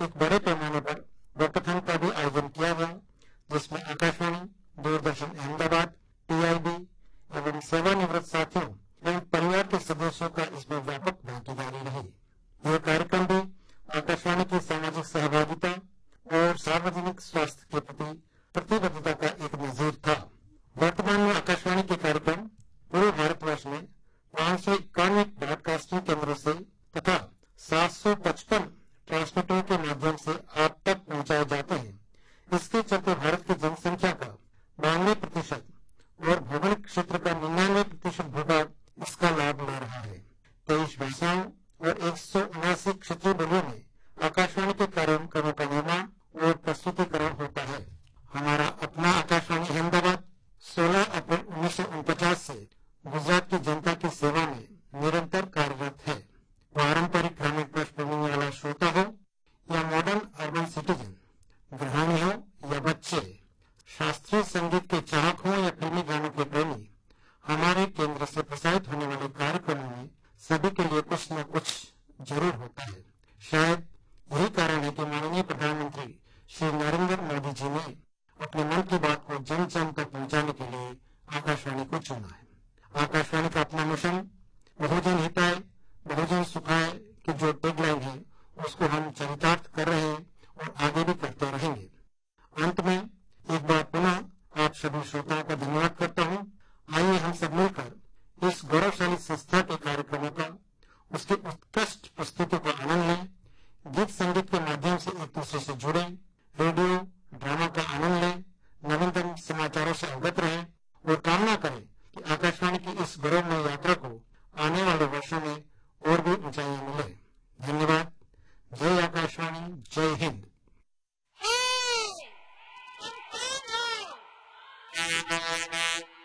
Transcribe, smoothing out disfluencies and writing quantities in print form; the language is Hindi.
एक बड़े पैमाने पर वॉकेथॉन का भी आयोजन किया गया, जिसमें आकाशवाणी, दूरदर्शन अहमदाबाद, पीआईबी एवं सेवानिवृत्त साथियों एवं परिवार के सदस्यों का इसमें व्यापक भागीदारी रही। यह कार्यक्रम भी आकाशवाणी की सामाजिक सहभागिता और सार्वजनिक स्वास्थ्य के प्रति प्रतिबद्धता का एक नजीर था। वर्तमान में आकाशवाणी के कार्यक्रम पूरे भारतवर्ष में 591 ब्रॉडकास्टिंग केंद्रों से तथा 755 ट्रांसमीटरों के माध्यम से आप तक पहुंचाए जाते हैं। इसके चलते भारत की जनसंख्या का 92% और भौगोलिक क्षेत्र का 99% भूभाग इसका लाभ ले रहा है। 23 भाषाओं और 179 क्षेत्रीय बोलियों में आकाशवाणी के कार्यक्रमों का निर्माण और प्रस्तुतिकरण होता है। हमारा अपना आकाशवाणी अहमदाबाद 16 अप्रैल 1949 से गुजरात की जनता की सेवा में निरंतर कार्यरत है। पारंपरिक ग्रामीण पृष्ठभूमि वाला श्रोता हो या मॉडर्न अर्बन सिटीजन, गृहिणी हो या बच्चे, शास्त्रीय संगीत के चाहक हो या फिल्मी गानों के प्रेमी, हमारे केंद्र से प्रसारित होने वाले कार्यक्रमों में सभी के लिए कुछ न कुछ जरूर होता है। शायद यही कारण है कि माननीय प्रधानमंत्री श्री नरेंद्र मोदी जी ने अपने मन की बात को जन जन तक पहुंचाने के लिए आकाशवाणी को चुना है। आकाशवाणी का अपना मिशन बहुजन हिताय बहुजन सुखाय की जो टैगलाइन है, उसको हम चरितार्थ कर रहे हैं और आगे भी करते रहेंगे। अंत में एक बार पुनः आप सभी श्रोताओं का धन्यवाद करता हूँ। आइए हम सब मिलकर इस गौरवशाली संस्था के कार्यक्रमों का, उसके उत्कृष्ट प्रस्तुति का आनंद लें, गीत संगीत के माध्यम से एक दूसरे से जुड़े, रेडियो ड्रामा का आनंद लें, नवीनतम समाचारों से अवगत रहें और कामना करें कि आकाशवाणी की इस गौरवमय यात्रा को आने वाले वर्षों में और भी ऊंचाइयां मिले। धन्यवाद। जय आकाशवाणी, जय हिंद। Hey!